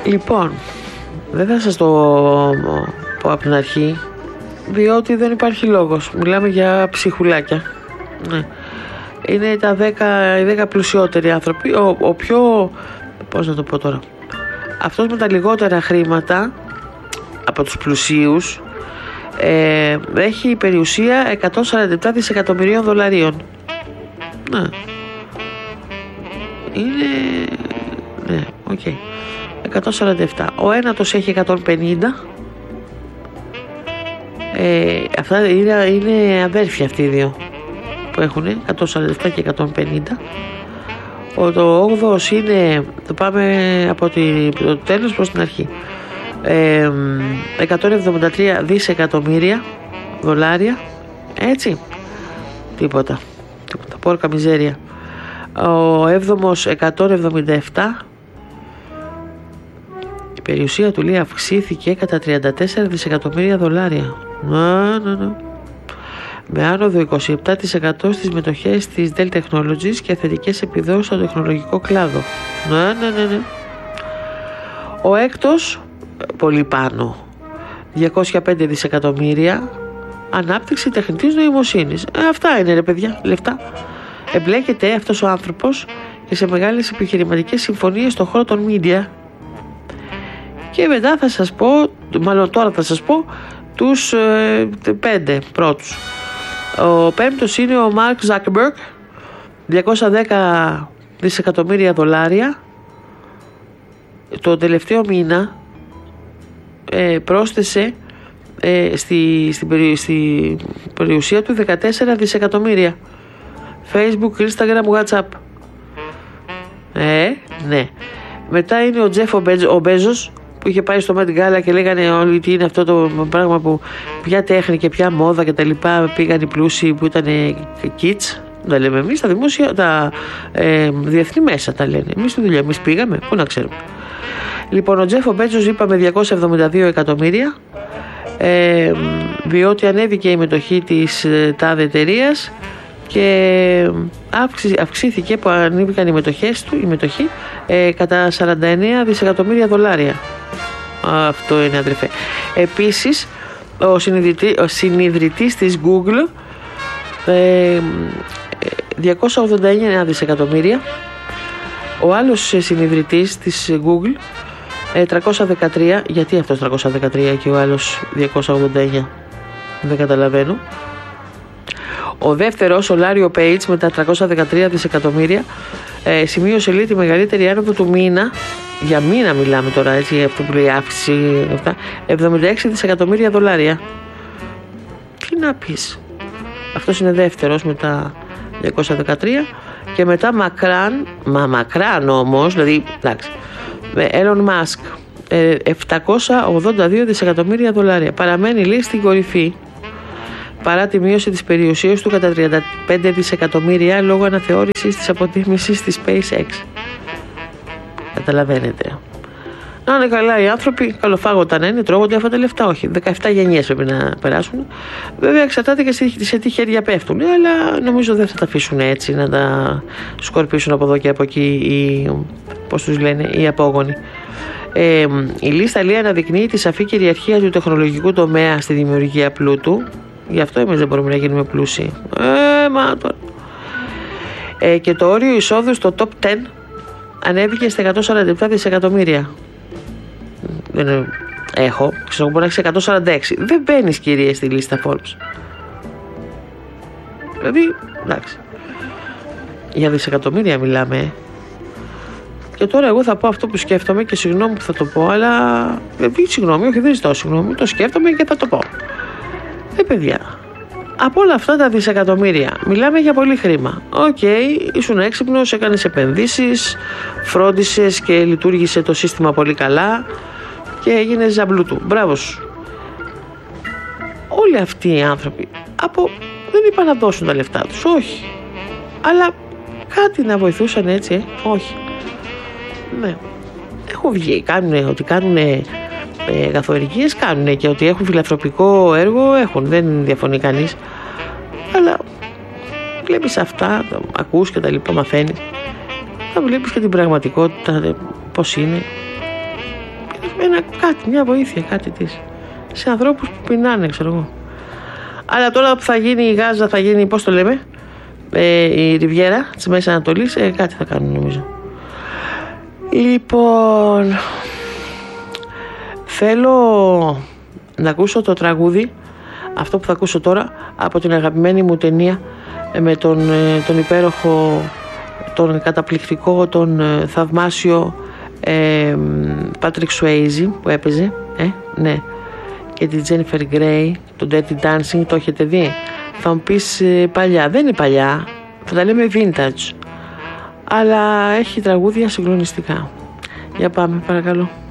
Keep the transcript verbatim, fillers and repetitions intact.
Λοιπόν, δεν θα σας το πω από την αρχή, διότι δεν υπάρχει λόγος. Μιλάμε για ψυχουλάκια. Ναι. Είναι τα δέκα, οι δέκα πλουσιότεροι άνθρωποι. Ο, ο πιο, πώς να το πω τώρα, αυτός με τα λιγότερα χρήματα από τους πλουσίους ε, έχει περιουσία εκατόν σαράντα επτά δισεκατομμυρίων δολαρίων. Ναι. Είναι... Ναι, οκ. Okay. εκατόν σαράντα επτά. Ο ένατος έχει εκατόν πενήντα. Ε, αυτά είναι, είναι αδέρφια αυτοί οι δύο που έχουν εκατόν σαράντα επτά και εκατόν πενήντα. Ο το όγδοος είναι, το πάμε από το τέλος προς την αρχή, ε, εκατόν εβδομήντα τρία δισεκατομμύρια δολάρια. Έτσι, τίποτα, τίποτα, πόρκα μιζέρια. Ο έβδομος εκατόν εβδομήντα επτά. Η περιουσία του λέει αυξήθηκε κατά τριάντα τέσσερα δισεκατομμύρια δολάρια. Να, να, να. Με άνοδο είκοσι επτά τοις εκατό στις μετοχές της Dell Technologies και θετικές επιδόσεις στον τεχνολογικό κλάδο. Ναι, ναι, ναι, ναι. Ο έκτος, πολύ πάνω, διακόσια πέντε δισεκατομμύρια, ανάπτυξη τεχνητής νοημοσύνης. Ε, αυτά είναι ρε παιδιά, λεφτά. Εμπλέκεται αυτός ο άνθρωπος και σε μεγάλες επιχειρηματικές συμφωνίες στον χώρο των media. Και μετά θα σας πω, μάλλον τώρα θα σας πω, τους ε, πέντε πρώτους. Ο πέμπτος είναι ο Mark Zuckerberg, διακόσια δέκα δισεκατομμύρια δολάρια. Το τελευταίο μήνα ε, πρόσθεσε ε, στη, στην περι, στη περιουσία του δεκατέσσερα δισεκατομμύρια. Facebook, Instagram, WhatsApp. Ε, ναι. Μετά είναι ο Jeff ο Bezos, που είχε πάει στο Met Gala και λέγανε όλοι τι είναι αυτό το πράγμα, που ποια τέχνη και ποια μόδα και τα λοιπά. Πήγαν οι πλούσιοι που ήταν kids. Τα λέμε εμείς, τα δημόσια, τα ε, διεθνή μέσα τα λένε. Εμείς στη δουλειά, εμείς πήγαμε, πού να ξέρουμε. Λοιπόν, ο Jeff ο Bezos είπαμε διακόσια εβδομήντα δύο εκατομμύρια, ε, διότι ανέβηκε η μετοχή της ε, τάδε εταιρείας και αυξή, αυξήθηκε που ανέβηκαν οι μετοχές του, η μετοχή, ε, κατά σαράντα εννέα δισεκατομμύρια δολάρια. Αυτό είναι, αδερφέ. Επίσης, ο, ο συνιδρυτής της Google, ε, διακόσια ογδόντα εννέα δισεκατομμύρια. Ο άλλος συνιδρυτής της Google, ε, τριακόσια δεκατρία. Γιατί αυτός τριακόσια δεκατρία και ο άλλος διακόσια ογδόντα εννέα? Δεν καταλαβαίνω. Ο δεύτερος, ο Larry Page, με τα τριακόσια δεκατρία δισεκατομμύρια, ε, σημείωσε λέει τη μεγαλύτερη άνοδο του μήνα. Για μήνα μιλάμε τώρα, έτσι, αυτό που λέει αύξηση, αυτά, εβδομήντα έξι δισεκατομμύρια δολάρια. Τι να πεις. Αυτός είναι δεύτερος με τα διακόσια δεκατρία. Και μετά μακράν, μα μακράν όμως, δηλαδή, εντάξει, με Elon Musk, ε, επτακόσια ογδόντα δύο δισεκατομμύρια δολάρια. Παραμένει λέει στην κορυφή, παρά τη μείωση της περιουσίας του κατά τριάντα πέντε δισεκατομμύρια λόγω αναθεώρησης της αποτίμησης της SpaceX. Καταλαβαίνετε. Να είναι καλά οι άνθρωποι, καλοφάγοντα να είναι, τρώγονται αυτά τα λεφτά. Όχι, δεκαεπτά γενιές πρέπει να περάσουν. Βέβαια, εξαρτάται και σε τι χέρια πέφτουν, αλλά νομίζω δεν θα τα αφήσουν έτσι να τα σκορπίσουν από εδώ και από εκεί οι, πώς τους λένε, οι απόγονοι. Ε, η λίστα λέει αναδεικνύει τη σαφή κυριαρχία του τεχνολογικού τομέα στη δημιουργία πλούτου. Γι' αυτό εμείς δεν μπορούμε να γίνουμε πλούσιοι. Ε, μα τώρα. Ε, και το όριο εισόδου στο top δέκα ανέβηκε στα εκατόν σαράντα επτά δισεκατομμύρια. Δεν έχω, ξέρω, μπορεί να έχει εκατόν σαράντα έξι. Δεν μπαίνεις, κυρίες, στη λίστα Forbes. Δηλαδή, εντάξει. Για δισεκατομμύρια μιλάμε. Και τώρα εγώ θα πω αυτό που σκέφτομαι και συγγνώμη που θα το πω, αλλά. Δεν συγγνώμη, όχι, δεν ζητάω συγγνώμη. Το σκέφτομαι και θα το πω. Ε, παιδιά, από όλα αυτά τα δισεκατομμύρια μιλάμε για πολύ χρήμα. Οκ, okay, ήσουν έξυπνος, έκανες επενδύσεις, φρόντισες και λειτουργήσε το σύστημα πολύ καλά και έγινες ζαμπλούτου. Μπράβο σου. Όλοι αυτοί οι άνθρωποι από... δεν είπαν να δώσουν τα λεφτά τους, όχι. Αλλά κάτι να βοηθούσαν έτσι, ε? Όχι. Ναι. Έχουν βγει, κάνουν ότι κάνουν ε, καθορικίες, κάνουν και ότι έχουν φιλανθρωπικό έργο, έχουν, δεν διαφωνεί κανείς. Αλλά βλέπεις αυτά, ακούς και τα λοιπά, μαθαίνεις. Θα βλέπεις και την πραγματικότητα, πώς είναι. ένα, κάτι, μια βοήθεια, κάτι της. Σε ανθρώπους που πεινάνε, ξέρω εγώ. Αλλά τώρα που θα γίνει η Γάζα, θα γίνει, πώς το λέμε, ε, η Ριβιέρα της Μέσης Ανατολής, ε, κάτι θα κάνουν νομίζω. Λοιπόν, θέλω να ακούσω το τραγούδι, αυτό που θα ακούσω τώρα, από την αγαπημένη μου ταινία με τον, τον υπέροχο, τον καταπληκτικό, τον θαυμάσιο ε, Patrick Swayze που έπαιζε, ε, ναι, και τη Jennifer Grey, το Dirty Dancing, το έχετε δει? Θα μου πεις ε, παλιά, δεν είναι παλιά, θα τα λέμε vintage, αλλά έχει τραγούδια συγκλονιστικά. Για πάμε παρακαλώ.